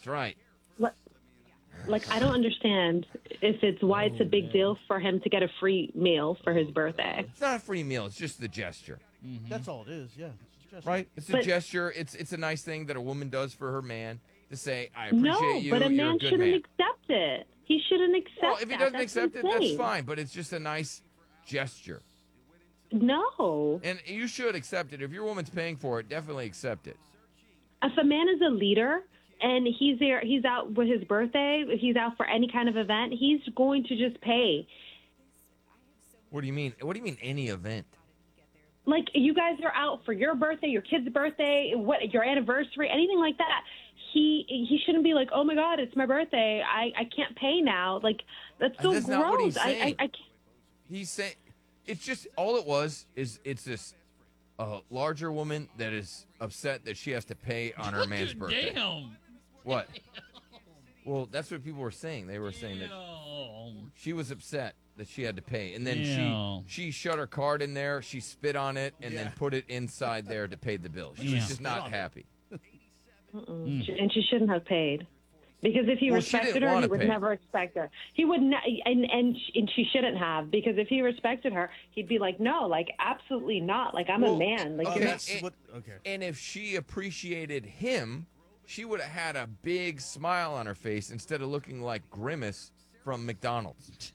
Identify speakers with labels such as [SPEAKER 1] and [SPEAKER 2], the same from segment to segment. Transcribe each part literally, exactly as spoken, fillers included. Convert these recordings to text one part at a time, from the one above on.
[SPEAKER 1] That's right.
[SPEAKER 2] What? Like, I don't understand if it's why it's a big deal for him to get a free meal for his birthday.
[SPEAKER 1] It's not a free meal. It's just the gesture.
[SPEAKER 3] Mm-hmm. That's all it is. Yeah. It's
[SPEAKER 1] right. It's a
[SPEAKER 2] but,
[SPEAKER 1] gesture. It's it's a nice thing that a woman does for her man to say, "I appreciate
[SPEAKER 2] no,
[SPEAKER 1] you.
[SPEAKER 2] but a
[SPEAKER 1] You're
[SPEAKER 2] man
[SPEAKER 1] a good
[SPEAKER 2] shouldn't
[SPEAKER 1] man."
[SPEAKER 2] accept it. He shouldn't accept.
[SPEAKER 1] Well, if he
[SPEAKER 2] that.
[SPEAKER 1] doesn't
[SPEAKER 2] that's
[SPEAKER 1] accept
[SPEAKER 2] insane.
[SPEAKER 1] it, that's fine. But it's just a nice gesture.
[SPEAKER 2] No.
[SPEAKER 1] And you should accept it. If your woman's paying for it, definitely accept it.
[SPEAKER 2] If a man is a leader and he's there, he's out with his birthday, if he's out for any kind of event, he's going to just pay.
[SPEAKER 1] What do you mean? What do you mean any event?
[SPEAKER 2] Like, you guys are out for your birthday, your kid's birthday, what your anniversary, anything like that. He he shouldn't be like, oh my God, it's my birthday. I, I can't pay now. Like, that's so
[SPEAKER 1] that's
[SPEAKER 2] gross.
[SPEAKER 1] not what he's
[SPEAKER 2] I,
[SPEAKER 1] saying.
[SPEAKER 2] I, I can't.
[SPEAKER 1] He's saying it's just all it was is it's this uh, larger woman that is upset that she has to pay on her man's birthday.
[SPEAKER 4] Damn.
[SPEAKER 1] What? Well, that's what people were saying. They were saying that she was upset that she had to pay, and then
[SPEAKER 4] Damn.
[SPEAKER 1] she she shut her card in there, she spit on it, and
[SPEAKER 3] Yeah.
[SPEAKER 1] then put it inside there to pay the bill. She
[SPEAKER 4] Yeah.
[SPEAKER 1] was just not happy.
[SPEAKER 2] Mm. And she shouldn't have paid. Because if he
[SPEAKER 1] Well, she
[SPEAKER 2] respected
[SPEAKER 1] didn't
[SPEAKER 2] her,
[SPEAKER 1] wanna
[SPEAKER 2] he would
[SPEAKER 1] pay.
[SPEAKER 2] never expect her. He would not, and, and and she shouldn't have. Because if he respected her, he'd be like, no, like absolutely not. Like I'm
[SPEAKER 1] Well,
[SPEAKER 2] a man. Like
[SPEAKER 3] Oh,
[SPEAKER 2] you're
[SPEAKER 3] that's
[SPEAKER 1] it-
[SPEAKER 3] what. Okay.
[SPEAKER 1] And if she appreciated him, she would have had a big smile on her face instead of looking like Grimace from McDonald's.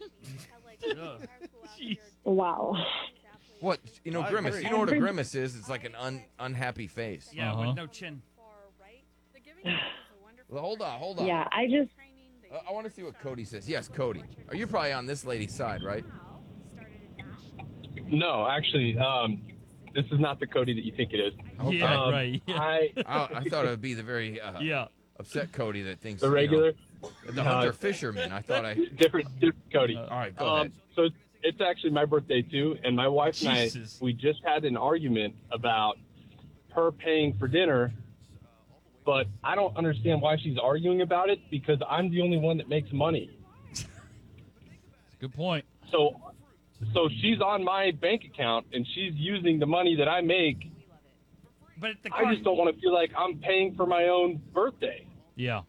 [SPEAKER 2] wow.
[SPEAKER 1] What? You know,
[SPEAKER 3] I
[SPEAKER 1] Grimace.
[SPEAKER 3] agree.
[SPEAKER 1] You know what a
[SPEAKER 2] Every-
[SPEAKER 1] grimace is? It's like an un, unhappy face.
[SPEAKER 4] Yeah,
[SPEAKER 3] Uh-huh.
[SPEAKER 4] with no chin.
[SPEAKER 1] Well, hold on, hold on.
[SPEAKER 2] Yeah, I just
[SPEAKER 1] Uh, I want to see what Cody says. Yes, Cody. Are you probably on this lady's side, right?
[SPEAKER 5] No, actually, um, this is not the Cody that you think it is.
[SPEAKER 1] Okay.
[SPEAKER 4] Yeah,
[SPEAKER 5] Um,
[SPEAKER 4] right. Yeah.
[SPEAKER 5] I,
[SPEAKER 1] I, I thought it would be the very uh,
[SPEAKER 4] yeah.
[SPEAKER 1] upset Cody that thinks
[SPEAKER 5] the
[SPEAKER 1] you know,
[SPEAKER 5] regular,
[SPEAKER 1] the
[SPEAKER 5] No,
[SPEAKER 1] Hunter
[SPEAKER 5] it's-
[SPEAKER 1] Fisherman. I thought I.
[SPEAKER 5] different, different Cody.
[SPEAKER 1] All right, go
[SPEAKER 5] Um,
[SPEAKER 1] ahead.
[SPEAKER 5] so it's, it's actually my birthday too, and my wife and I,
[SPEAKER 4] Jesus.
[SPEAKER 5] we just had an argument about her paying for dinner, but I don't understand why she's arguing about it because I'm the only one that makes money.
[SPEAKER 4] Good point.
[SPEAKER 5] So, so she's on my bank account and she's using the money that I make.
[SPEAKER 4] But the
[SPEAKER 5] I just don't want to feel like I'm paying for my own birthday.
[SPEAKER 4] Yeah.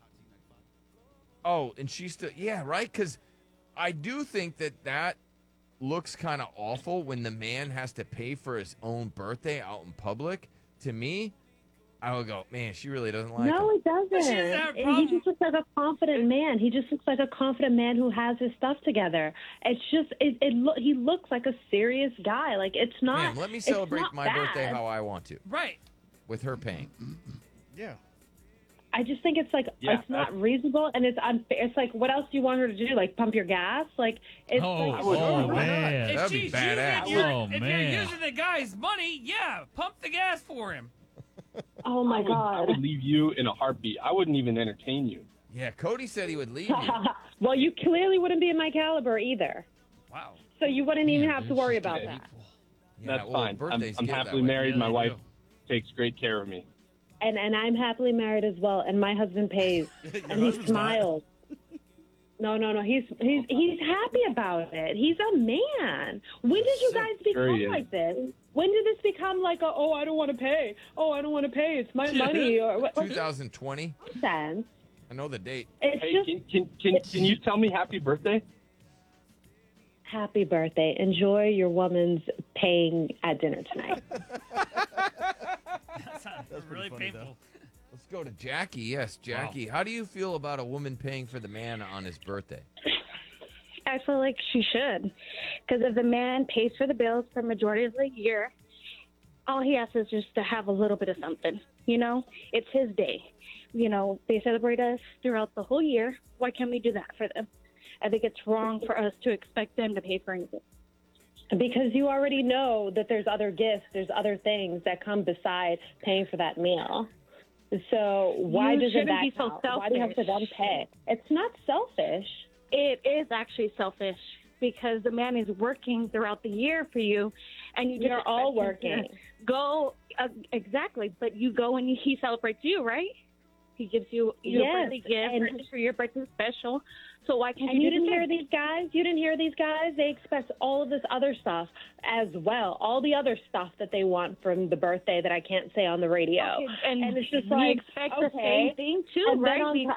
[SPEAKER 1] Oh, and she's still. Yeah, right? Because I do think that that looks kind of awful when the man has to pay for his own birthday out in public. To me, I would go, man, she really doesn't like
[SPEAKER 2] no,
[SPEAKER 1] him.
[SPEAKER 2] it doesn't.
[SPEAKER 4] She doesn't have a
[SPEAKER 2] He
[SPEAKER 4] problem.
[SPEAKER 2] just looks like a confident man. He just looks like a confident man who has his stuff together. It's just it. it lo- he looks like a serious guy. Like it's not.
[SPEAKER 1] Man, let me
[SPEAKER 2] it's
[SPEAKER 1] celebrate
[SPEAKER 2] not
[SPEAKER 1] my
[SPEAKER 2] bad.
[SPEAKER 1] birthday how I want to,
[SPEAKER 4] Right.
[SPEAKER 1] with her paying.
[SPEAKER 3] Yeah.
[SPEAKER 2] I just think it's like
[SPEAKER 5] Yeah,
[SPEAKER 2] it's not
[SPEAKER 5] that's-
[SPEAKER 2] reasonable and it's unfair. It's like, what else do you want her to do? Like pump your gas? Like it's
[SPEAKER 4] Oh,
[SPEAKER 2] like,
[SPEAKER 4] oh,
[SPEAKER 2] it's-
[SPEAKER 4] man.
[SPEAKER 1] That'd
[SPEAKER 4] If
[SPEAKER 1] be
[SPEAKER 4] she's
[SPEAKER 1] badass.
[SPEAKER 4] Using your,
[SPEAKER 3] Oh,
[SPEAKER 4] if
[SPEAKER 3] man.
[SPEAKER 4] you're using the guy's money, yeah, pump the gas for him.
[SPEAKER 2] Oh my
[SPEAKER 5] I would, I
[SPEAKER 2] god.
[SPEAKER 5] would leave you in a heartbeat. I wouldn't even entertain you.
[SPEAKER 1] Yeah, Cody said he would leave you.
[SPEAKER 2] Well, you clearly wouldn't be in my caliber either,
[SPEAKER 4] Wow.
[SPEAKER 2] so you wouldn't even have to worry
[SPEAKER 4] just
[SPEAKER 2] about
[SPEAKER 5] okay.
[SPEAKER 2] that.
[SPEAKER 1] Yeah,
[SPEAKER 5] That's
[SPEAKER 1] well,
[SPEAKER 5] fine. I'm,
[SPEAKER 1] birthdays
[SPEAKER 5] I'm
[SPEAKER 1] give that
[SPEAKER 5] happily
[SPEAKER 1] way.
[SPEAKER 5] married.
[SPEAKER 4] Yeah,
[SPEAKER 5] my
[SPEAKER 4] they
[SPEAKER 5] wife
[SPEAKER 4] do.
[SPEAKER 5] takes great care of me.
[SPEAKER 2] And and I'm happily married as well, and my husband pays, and he
[SPEAKER 3] husband's not.
[SPEAKER 2] smiles. No, no, no. He's he's he's happy about it. He's a man. When did you guys
[SPEAKER 5] Sure he
[SPEAKER 2] become
[SPEAKER 5] is.
[SPEAKER 2] like this? When did this become like a, oh, I don't want to pay. Oh, I don't want to pay. It's my money. Or what?
[SPEAKER 1] twenty twenty.
[SPEAKER 2] Sense.
[SPEAKER 1] I know the date.
[SPEAKER 2] It's
[SPEAKER 5] Hey,
[SPEAKER 2] just
[SPEAKER 5] can, can, can, can you tell me happy birthday?
[SPEAKER 2] happy birthday. Enjoy your woman's paying at dinner tonight.
[SPEAKER 4] That sounds
[SPEAKER 3] That's pretty
[SPEAKER 4] really
[SPEAKER 3] funny,
[SPEAKER 4] painful.
[SPEAKER 1] Let's go to Jackie. Yes, Jackie. How do you feel about a woman paying for the man on his birthday?
[SPEAKER 6] I feel like she should. Because if the man pays for the bills for majority of the year, all he has is just to have a little bit of something. You know, it's his day. You know, they celebrate us throughout the whole year. Why can't we do that for them? I think it's wrong for us to expect them to pay for anything.
[SPEAKER 2] Because you already know that there's other gifts, there's other things that come beside paying for that meal. So why
[SPEAKER 6] You
[SPEAKER 2] doesn't
[SPEAKER 6] shouldn't
[SPEAKER 2] that
[SPEAKER 6] be so
[SPEAKER 2] count? Why do you have to then
[SPEAKER 6] selfish.
[SPEAKER 2] pay? It's not selfish.
[SPEAKER 6] It is actually selfish because the man is working throughout the year for you, and you just
[SPEAKER 2] We're all
[SPEAKER 6] expect him to
[SPEAKER 2] working.
[SPEAKER 6] Go uh, exactly, but you go and he celebrates you, right? He gives you your
[SPEAKER 2] Yes,
[SPEAKER 6] birthday gift
[SPEAKER 2] and-
[SPEAKER 6] for your birthday special. So why can't
[SPEAKER 2] And you
[SPEAKER 6] do
[SPEAKER 2] didn't
[SPEAKER 6] the
[SPEAKER 2] hear
[SPEAKER 6] same?
[SPEAKER 2] these guys? You didn't hear these guys? They expect all of this other stuff as well. All the other stuff that they want from the birthday that I can't say on the radio.
[SPEAKER 6] Okay, and,
[SPEAKER 2] And it's just
[SPEAKER 6] we
[SPEAKER 2] like,
[SPEAKER 6] expect
[SPEAKER 2] okay.
[SPEAKER 6] the same thing too,
[SPEAKER 2] And then
[SPEAKER 6] right?
[SPEAKER 2] on
[SPEAKER 6] We
[SPEAKER 2] top-